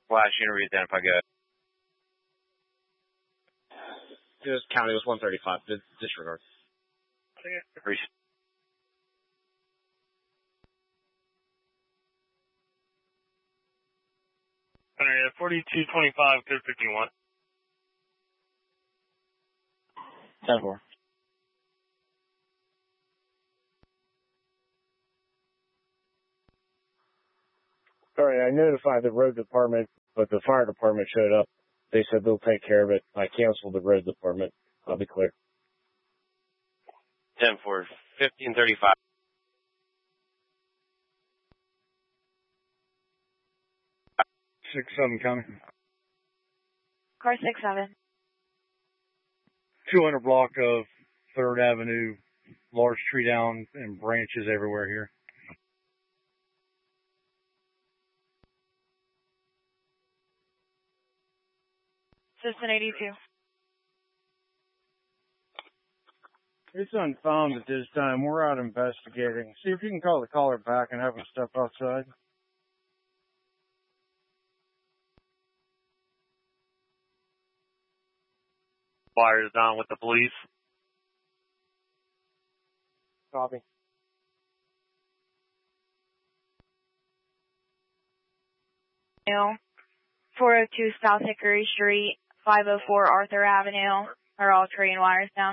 Flash unit re-identify, go. This county was 135. Disregard. Alright, 4225, code 51. 10-4. Sorry, I notified the road department, but the fire department showed up. They said they'll take care of it. I canceled the road department. I'll be clear. 10-4, 1535. Six seven county. Car 6-7. 200 block of 3rd Avenue, large tree down and branches everywhere here. Citizen 82. It's unfound at this time. We're out investigating. See if you can call the caller back and have him step outside. Wires down with the police. Copy. No. 402 South Hickory Street, 504 Arthur Avenue are all tree and wires down.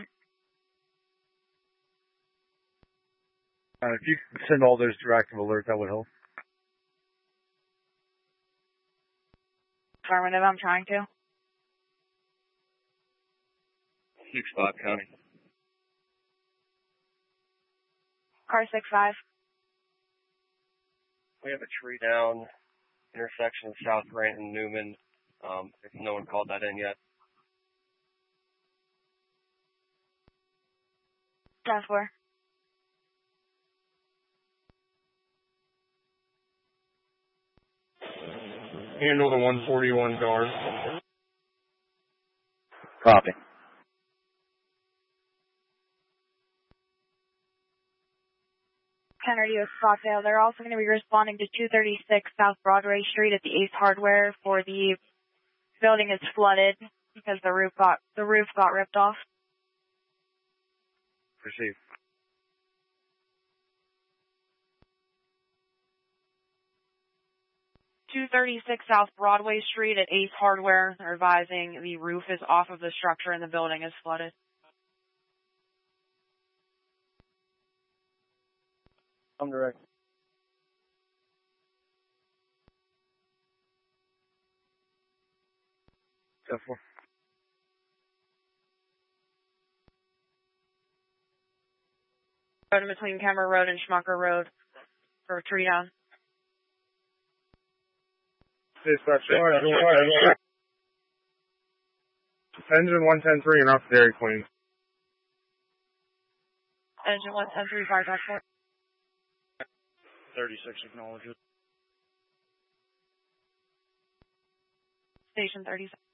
If you could send all those to active alert, that would help. Affirmative, I'm trying to. 65 county. Car 6-5. We have a tree down, intersection of South Grant and Newman. If no one called that in yet. 10-4. Handle the 141 guard. Copy. Kennedy with Scottsdale. They're also going to be responding to 236 South Broadway Street at the Ace Hardware for the building is flooded because the roof got ripped off. Proceed. .236 South Broadway Street at Ace Hardware. They're advising the roof is off of the structure and the building is flooded. I'm direct. Careful. Road in between Kemmer Road and Schmucker Road for a tree down. Engine 110-3 and off Dairy Queen. Engine 110-3, fire transport. 36 acknowledges. Station 37.